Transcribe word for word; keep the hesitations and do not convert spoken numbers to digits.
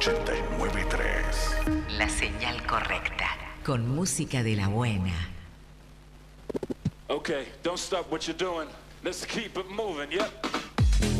ochenta y nueve punto tres. La señal correcta. Con música de la buena. Okay, don't stop what you're doing. Let's keep it moving, yep.